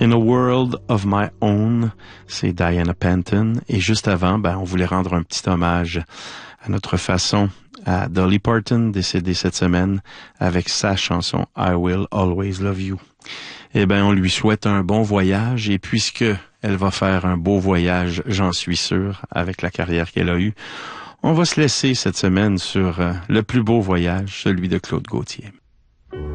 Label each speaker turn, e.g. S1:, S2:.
S1: In a World of My Own, c'est Diana Penton. Et juste avant, on voulait rendre un petit hommage à notre façon à Dolly Parton, décédée cette semaine, avec sa chanson I Will Always Love You. On lui souhaite un bon voyage, et puisque elle va faire un beau voyage, j'en suis sûr, avec la carrière qu'elle a eue, on va se laisser cette semaine sur le plus beau voyage, celui de Claude Gauthier.